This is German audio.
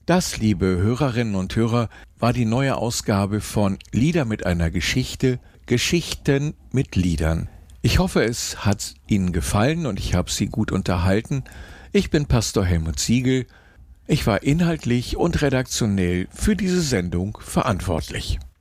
Das, liebe Hörerinnen und Hörer, war die neue Ausgabe von Lieder mit einer Geschichte, Geschichten mit Liedern. Ich hoffe, es hat Ihnen gefallen und ich habe Sie gut unterhalten. Ich bin Pastor Helmut Siegel. Ich war inhaltlich und redaktionell für diese Sendung verantwortlich.